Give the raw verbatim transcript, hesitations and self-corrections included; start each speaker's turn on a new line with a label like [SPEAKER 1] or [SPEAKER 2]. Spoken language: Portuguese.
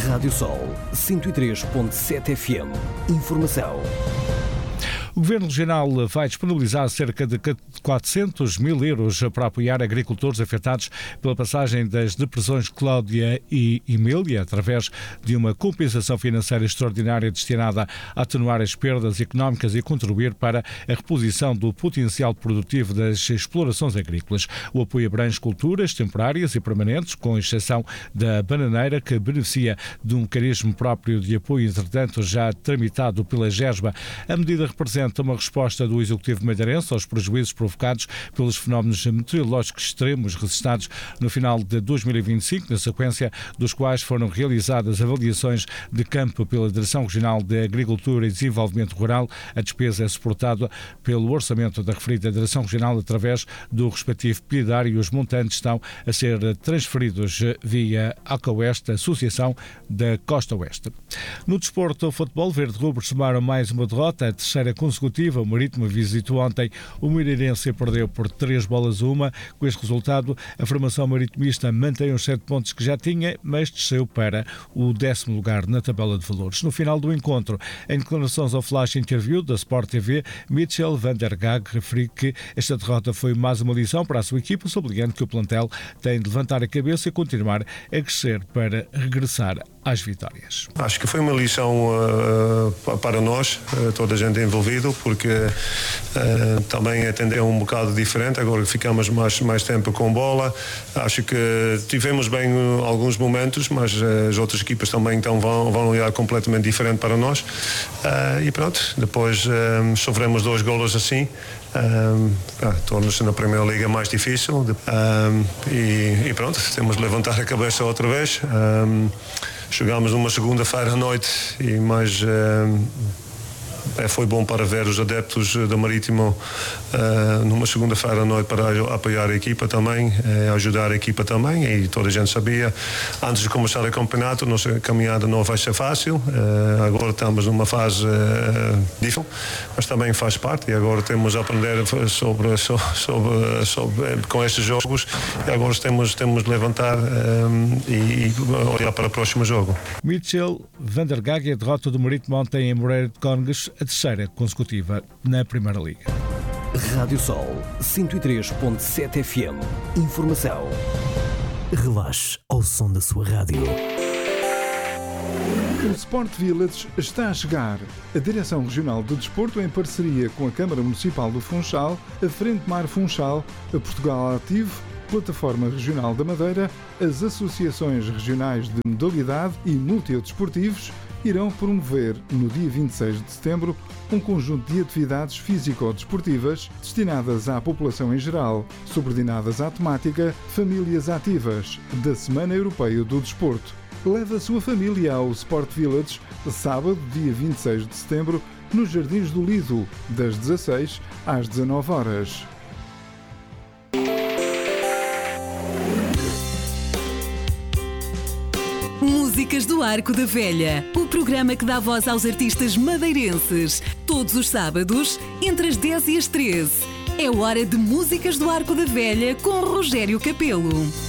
[SPEAKER 1] Rádio Sol cento e três ponto sete F M. Informação.
[SPEAKER 2] O Governo Regional vai disponibilizar cerca de quatrocentos mil euros para apoiar agricultores afetados pela passagem das depressões Cláudia e Emília, através de uma compensação financeira extraordinária destinada a atenuar as perdas económicas e contribuir para a reposição do potencial produtivo das explorações agrícolas. O apoio abrange culturas temporárias e permanentes, com exceção da bananeira, que beneficia de um mecanismo próprio de apoio, entretanto já tramitado pela GESBA. A medida representa uma resposta do Executivo madeirense aos prejuízos provocados pelos fenómenos meteorológicos extremos registrados no final de dois mil e vinte e cinco, na sequência dos quais foram realizadas avaliações de campo pela Direção Regional de Agricultura e Desenvolvimento Rural. A despesa é suportada pelo orçamento da referida Direção Regional através do respectivo piedade, e os montantes estão a ser transferidos via ACAOeste, Associação da Costa Oeste. No desporto, o futebol verde-rubro somaram mais uma derrota, a terceira consecutiva. O Marítimo visitou ontem o Moreirense e perdeu por três bolas a uma. Com este resultado, a formação maritimista mantém os sete pontos que já tinha, mas desceu para o décimo lugar na tabela de valores. No final do encontro, em declarações ao Flash Interview da Sport T V, Mitchell van der Gaag referiu que esta derrota foi mais uma lição para a sua equipa, sublinhando que o plantel tem de levantar a cabeça e continuar a crescer para regressar às vitórias.
[SPEAKER 3] Acho que foi uma lição uh, para nós, uh, toda a gente envolvida, porque uh, também atender um bocado diferente. Agora ficamos mais, mais tempo com bola. Acho que tivemos bem uh, alguns momentos, mas uh, as outras equipas também então vão, vão olhar completamente diferente para nós. Uh, e pronto, depois uh, sofremos dois golos assim. Um, ah, torna-se na Primeira Liga mais difícil. Um, e, e pronto, temos de levantar a cabeça outra vez. Um, Chegámos numa segunda-feira à noite e mais uh, foi bom para ver os adeptos do Marítimo uh, numa segunda-feira à noite para apoiar a equipa também, uh, ajudar a equipa também, e toda a gente sabia antes de começar o campeonato, nossa caminhada não vai ser fácil. Uh, agora estamos numa fase uh, difícil, mas também faz parte, e agora temos a aprender sobre, sobre, sobre, sobre com estes jogos, e agora temos, temos de levantar um, e, e olhar para o próximo jogo.
[SPEAKER 2] Mitchell van der Gaag, a derrota do Marítimo ontem em Moreira de Cónegas, a terceira consecutiva na Primeira Liga.
[SPEAKER 1] Rádio Sol cento e três ponto sete F M. Informação. Relaxe ao som da sua rádio.
[SPEAKER 4] O Sport Village está a chegar. A Direção Regional do Desporto, em parceria com a Câmara Municipal do Funchal, a Frente Mar Funchal, a Portugal Ativo, Plataforma Regional da Madeira, as Associações Regionais de Modalidade e Multidesportivos irão promover, no dia vinte e seis de setembro, um conjunto de atividades físico-desportivas destinadas à população em geral, subordinadas à temática Famílias Ativas, da Semana Europeia do Desporto. Leve a sua família ao Sport Village, sábado, dia vinte e seis de setembro, nos Jardins do Lido, das dezasseis às dezanove horas.
[SPEAKER 5] Músicas do Arco da Velha, o programa que dá voz aos artistas madeirenses. Todos os sábados, entre as dez e as treze. É hora de Músicas do Arco da Velha com Rogério Capelo.